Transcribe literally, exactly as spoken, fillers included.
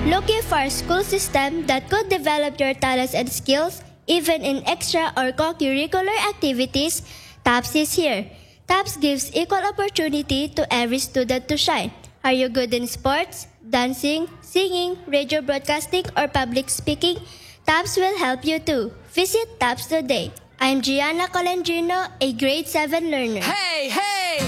Looking for a school system that could develop your talents and skills, even in extra or co-curricular activities? TAPS is here. TAPS gives equal opportunity to every student to shine. Are you good in sports, dancing, singing, radio broadcasting, or public speaking? TAPS will help you too. Visit TAPS today. I'm Gianna Colangino, a grade seven learner. Hey, hey!